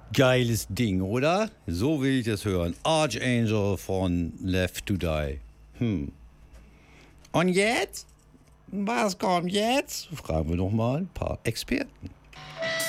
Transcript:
Geiles Ding, oder? So will ich das hören. Archangel von Left to Die. Und jetzt? Was kommt jetzt? Fragen wir doch mal ein paar Experten.